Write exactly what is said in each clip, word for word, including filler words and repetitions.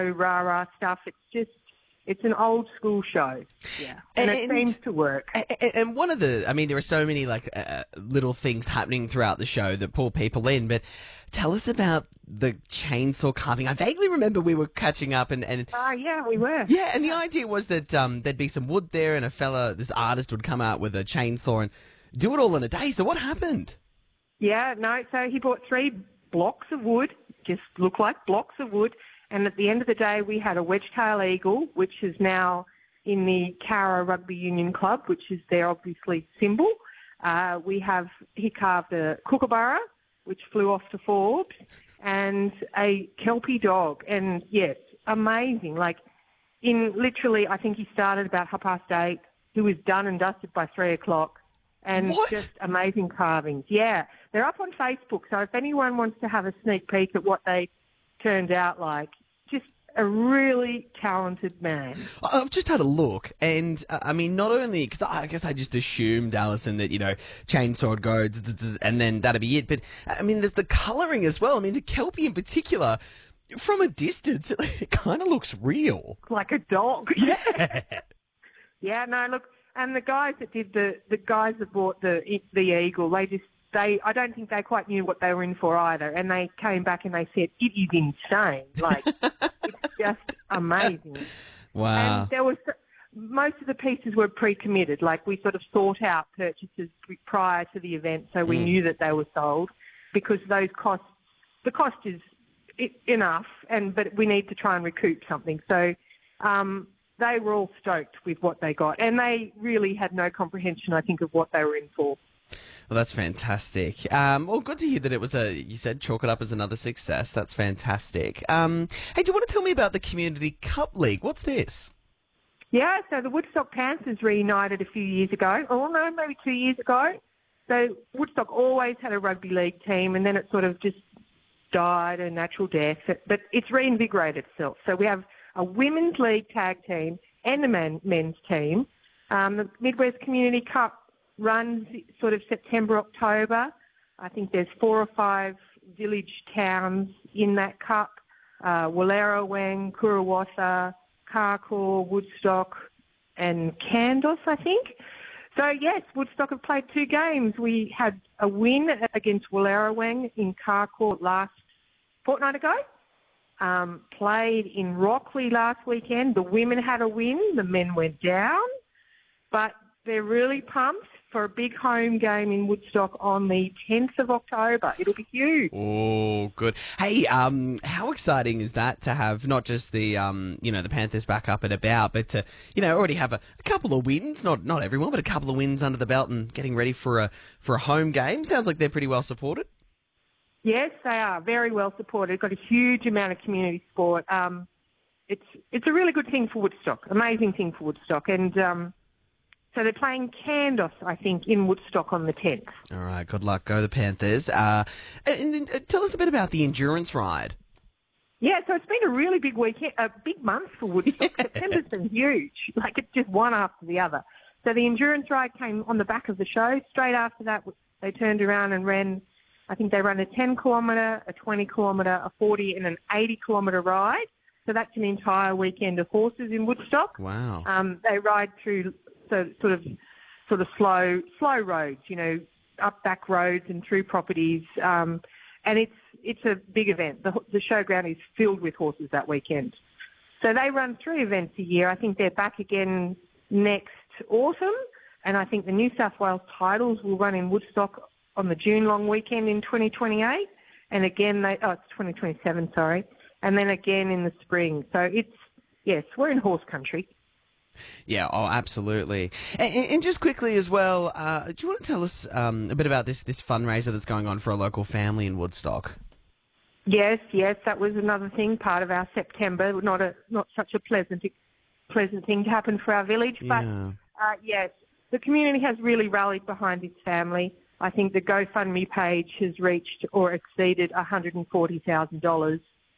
rah-rah stuff. It's just, it's an old school show. Yeah. And, and it seems to work. And, and one of the, I mean, there are so many like uh, little things happening throughout the show that pull people in, but tell us about the chainsaw carving. I vaguely remember we were catching up and... and uh, yeah, we were. Yeah, and the idea was that um, there'd be some wood there and a fella, this artist would come out with a chainsaw and do it all in a day. So what happened? Yeah, no, so he bought three blocks of wood, just look like blocks of wood, and at the end of the day we had a wedge-tail eagle, which is now in the Cowra Rugby Union Club, which is their obviously symbol. Uh, we have, he carved a kookaburra, which flew off to Forbes, and a Kelpie dog. And yes, amazing. Like in literally, I think he started about half past eight. He was done and dusted by three o'clock. And What? just amazing carvings. Yeah, they're up on Facebook. So if anyone wants to have a sneak peek at what they turned out like, just a really talented man. I've just had a look, and uh, I mean, not only because I guess I just assumed, Alison, that you know, chainsaw would go, zzz, zzz, and then that'd be it. But I mean, there's the colouring as well. I mean, the Kelpie in particular, from a distance, it, it kind of looks real, like a dog. Yeah. Yeah. No, look, and the guys that did the the guys that bought the the eagle, they just they I don't think they quite knew what they were in for either, and they came back and they said it is insane, like. It's just amazing. Wow. And there was most of the pieces were pre-committed. Like we sort of sought out purchases prior to the event, so we mm. knew that they were sold because those costs. The cost is enough, and but we need to try and recoup something. So um, they were all stoked with what they got, and they really had no comprehension, I think, of what they were in for. Well, that's fantastic. Um, well, good to hear that it was a, you said chalk it up as another success. That's fantastic. Um, hey, do you want to tell me about the Community Cup League? What's this? Yeah, so the Woodstock Panthers reunited a few years ago, or no, maybe two years ago. So Woodstock always had a rugby league team, and then it sort of just died a natural death. But it's reinvigorated itself. So we have a women's league tag team and a men, men's team. Um, the Midwest Community Cup runs sort of September, October. I think there's four or five village towns in that cup. Uh, Wallerawang, Kurawassa, Carcoar, Woodstock and Candos, I think. So, yes, Woodstock have played two games. We had a win against Wallerawang in Carcoar last fortnight ago. Um, played in Rockley last weekend. The women had a win. The men went down. But they're really pumped for a big home game in Woodstock on the tenth of October. It'll be huge. Oh, good. Hey, um, how exciting is that to have not just the, um, you know, the Panthers back up and about, but to, you know, already have a, a couple of wins, not not everyone, but a couple of wins under the belt and getting ready for a for a home game. Sounds like they're pretty well supported. Yes, they are very well supported. Got a huge amount of community support. Um, it's it's a really good thing for Woodstock, amazing thing for Woodstock, and um, so they're playing Candos, I think, in Woodstock on the tenth. All right, good luck. Go the Panthers. Uh, and, and, uh, tell us a bit about the endurance ride. Yeah, so it's been a really big weekend, a big month for Woodstock. Yeah. September's been huge. Like, it's just one after the other. So the endurance ride came on the back of the show. Straight after that, they turned around and ran, I think they ran a ten kilometre, a twenty kilometre, a forty and an eighty kilometre ride. So that's an entire weekend of horses in Woodstock. Wow. Um, they ride through so sort of sort of slow slow roads, you know, up back roads and through properties, um, and it's it's a big event. The, the showground is filled with horses that weekend. So they run three events a year. I think they're back again next autumn, and I think the New South Wales titles will run in Woodstock on the June long weekend in twenty twenty-eight, and again they oh it's twenty twenty-seven, sorry, and then again in the spring. So it's yes, we're in horse country. Yeah, oh, absolutely. And, and just quickly as well, uh, do you want to tell us um, a bit about this this fundraiser that's going on for a local family in Woodstock? Yes, yes, that was another thing, part of our September. Not a not such a pleasant pleasant thing to happen for our village, but Yeah. uh, yes, the community has really rallied behind this family. I think the GoFundMe page has reached or exceeded one hundred forty thousand dollars,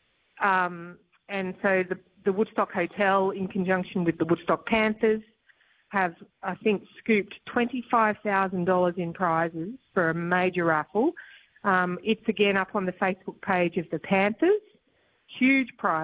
um, and so the The Woodstock Hotel, in conjunction with the Woodstock Panthers, have, I think, scooped twenty-five thousand dollars in prizes for a major raffle. Um, it's again up on the Facebook page of the Panthers. Huge prize.